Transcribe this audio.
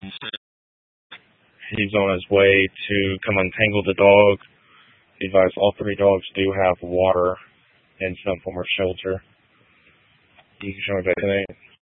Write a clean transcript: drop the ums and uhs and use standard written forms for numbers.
He's on his way to come untangle the dog. Advise all three dogs do have water and some form of shelter. You can show me back to that.